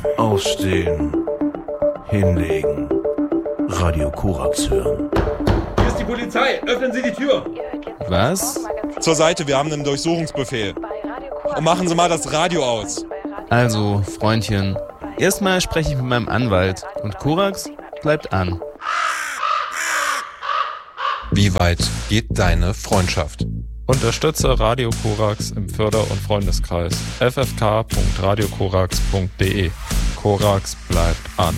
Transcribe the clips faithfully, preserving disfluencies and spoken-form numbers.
Aufstehen. Hinlegen. Radio Korax hören. Hier ist die Polizei. Öffnen Sie die Tür. Was? Zur Seite, wir haben einen Durchsuchungsbefehl. Und machen Sie mal das Radio aus. Also, Freundchen, erstmal spreche ich mit meinem Anwalt und Korax bleibt an. Wie weit geht deine Freundschaft? Unterstütze Radio Korax im Förder- und Freundeskreis. f f k punkt radio korax punkt d e. Korax bleibt an.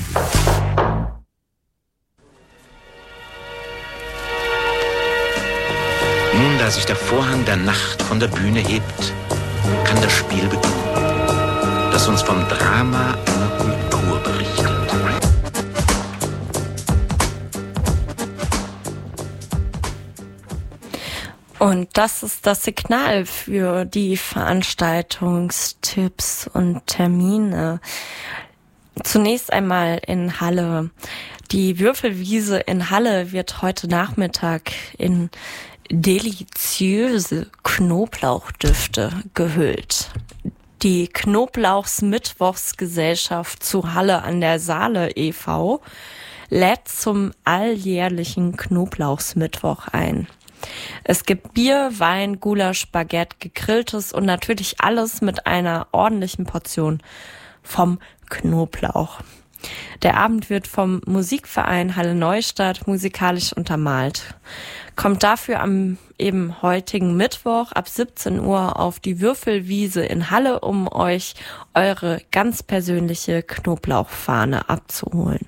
Nun, da sich der Vorhang der Nacht von der Bühne hebt, kann das Spiel beginnen, das uns vom Drama einer Kultur berichtet. Und das ist das Signal für die Veranstaltungstipps und Termine. Zunächst einmal in Halle. Die Würfelwiese in Halle wird heute Nachmittag in deliziöse Knoblauchdüfte gehüllt. Die Knoblauchsmittwochsgesellschaft zu Halle an der Saale e V lädt zum alljährlichen Knoblauchsmittwoch ein. Es gibt Bier, Wein, Gulasch, Baguette, Gegrilltes und natürlich alles mit einer ordentlichen Portion vom Knoblauch. Der Abend wird vom Musikverein Halle Neustadt musikalisch untermalt. Kommt dafür am eben heutigen Mittwoch ab siebzehn Uhr auf die Würfelwiese in Halle, um euch eure ganz persönliche Knoblauchfahne abzuholen.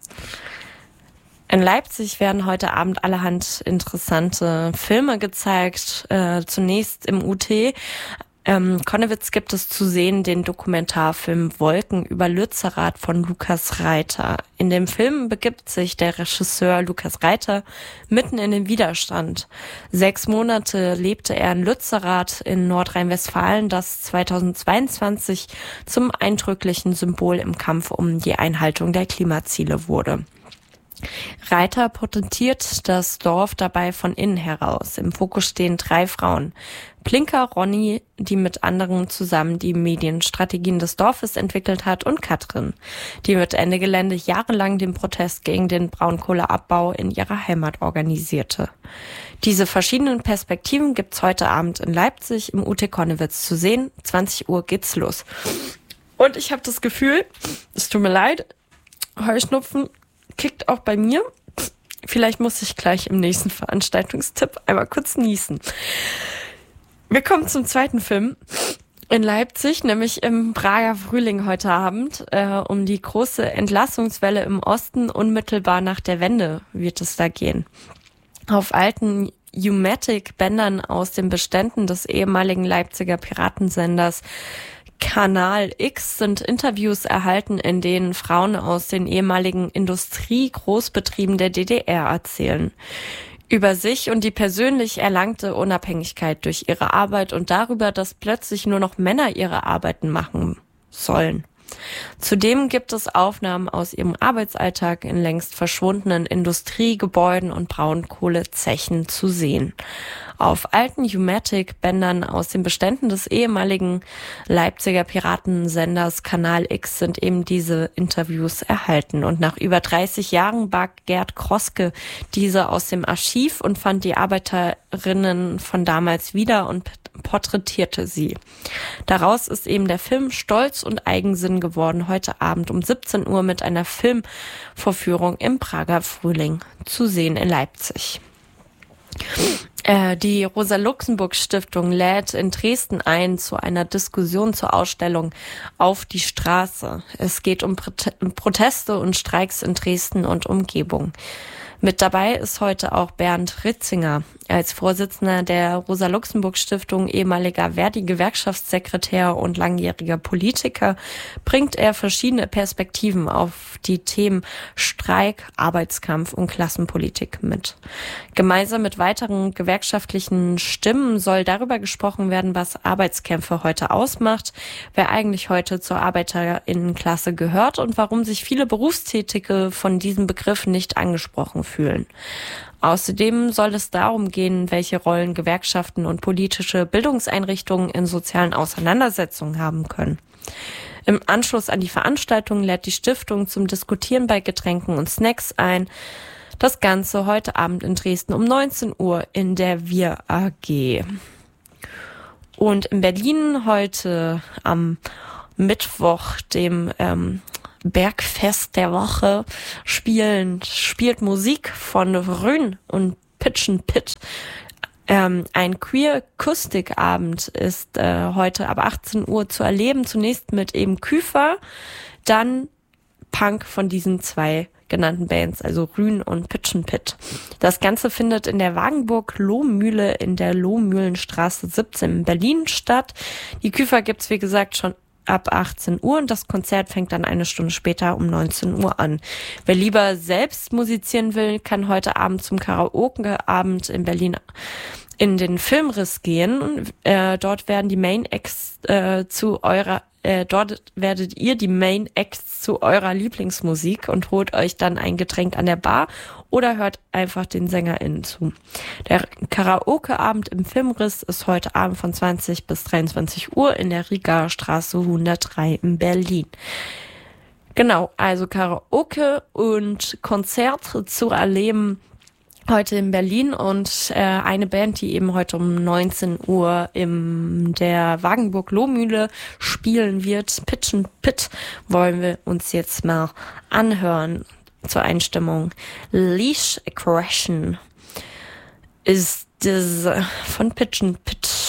In Leipzig werden heute Abend allerhand interessante Filme gezeigt. Äh, zunächst im U T ähm, Konnewitz gibt es zu sehen den Dokumentarfilm Wolken über Lützerath von Lukas Reiter. In dem Film begibt sich der Regisseur Lukas Reiter mitten in den Widerstand. Sechs Monate lebte er in Lützerath in Nordrhein-Westfalen, das zweitausendzweiundzwanzig zum eindrücklichen Symbol im Kampf um die Einhaltung der Klimaziele wurde. Reiter porträtiert das Dorf dabei von innen heraus. Im Fokus stehen drei Frauen. Plinker, Ronny, die mit anderen zusammen die Medienstrategien des Dorfes entwickelt hat, und Katrin, die mit Ende Gelände jahrelang den Protest gegen den Braunkohleabbau in ihrer Heimat organisierte. Diese verschiedenen Perspektiven gibt's heute Abend in Leipzig im U T Konnewitz zu sehen. zwanzig Uhr geht's los. Und ich habe das Gefühl, es tut mir leid, Heuschnupfen kickt auch bei mir. Vielleicht muss ich gleich im nächsten Veranstaltungstipp einmal kurz niesen. Wir kommen zum zweiten Film in Leipzig, nämlich im Prager Frühling heute Abend. Äh, um die große Entlassungswelle im Osten unmittelbar nach der Wende wird es da gehen. Auf alten U-Matic-Bändern aus den Beständen des ehemaligen Leipziger Piratensenders Kanal X sind Interviews erhalten, in denen Frauen aus den ehemaligen Industrie-Großbetrieben der D D R erzählen. Über sich und die persönlich erlangte Unabhängigkeit durch ihre Arbeit und darüber, dass plötzlich nur noch Männer ihre Arbeiten machen sollen. Zudem gibt es Aufnahmen aus ihrem Arbeitsalltag in längst verschwundenen Industriegebäuden und Braunkohlezechen zu sehen. Auf alten U-Matic-Bändern aus den Beständen des ehemaligen Leipziger Piratensenders Kanal X sind eben diese Interviews erhalten. Und nach über dreißig Jahren barg Gerd Kroske diese aus dem Archiv und fand die Arbeiterinnen von damals wieder und porträtierte sie. Daraus ist eben der Film Stolz und Eigensinn geworden, heute Abend um siebzehn Uhr mit einer Filmvorführung im Prager Frühling zu sehen in Leipzig. Äh, die Rosa-Luxemburg-Stiftung lädt in Dresden ein zu einer Diskussion zur Ausstellung Auf die Straße. Es geht um Prote- Proteste und Streiks in Dresden und Umgebung. Mit dabei ist heute auch Bernd Ritzinger. Als Vorsitzender der Rosa-Luxemburg-Stiftung, ehemaliger Verdi-Gewerkschaftssekretär und langjähriger Politiker, bringt er verschiedene Perspektiven auf die Themen Streik, Arbeitskampf und Klassenpolitik mit. Gemeinsam mit weiteren gewerkschaftlichen Stimmen soll darüber gesprochen werden, was Arbeitskämpfe heute ausmacht, wer eigentlich heute zur Arbeiterinnenklasse gehört und warum sich viele Berufstätige von diesem Begriff nicht angesprochen fühlen. Außerdem soll es darum gehen, welche Rollen Gewerkschaften und politische Bildungseinrichtungen in sozialen Auseinandersetzungen haben können. Im Anschluss an die Veranstaltung lädt die Stiftung zum Diskutieren bei Getränken und Snacks ein. Das Ganze heute Abend in Dresden um neunzehn Uhr in der Wir A G. Und in Berlin heute am Mittwoch, dem ähm, Bergfest der Woche, spielen, spielt Musik von Rhön und Pitchen Pit. Ähm, ein Queer-Akustik-Abend ist äh, heute ab achtzehn Uhr zu erleben. Zunächst mit eben Küfer, dann Punk von diesen zwei genannten Bands, also Rhön und Pitchen Pit. Das Ganze findet in der Wagenburg-Lohmühle in der Lohmühlenstraße siebzehn in Berlin statt. Die Küfer gibt's wie gesagt schon ab achtzehn Uhr und das Konzert fängt dann eine Stunde später um neunzehn Uhr an. Wer lieber selbst musizieren will, kann heute Abend zum Karaoke-Abend in Berlin in den Filmriss gehen. Äh, dort werden die Main Acts äh, zu eurer Äh, dort werdet ihr die Main Acts zu eurer Lieblingsmusik und holt euch dann ein Getränk an der Bar oder hört einfach den SängerInnen zu. Der Karaoke-Abend im Filmriss ist heute Abend von zwanzig bis dreiundzwanzig Uhr in der Rigaer Straße hundertdrei in Berlin. Genau, also Karaoke und Konzert zu erleben heute in Berlin und äh, eine Band, die eben heute um neunzehn Uhr in der Wagenburg-Lohmühle spielen wird, Pitchen Pit, wollen wir uns jetzt mal anhören zur Einstimmung. Leash Aggression ist das von Pitchen Pit.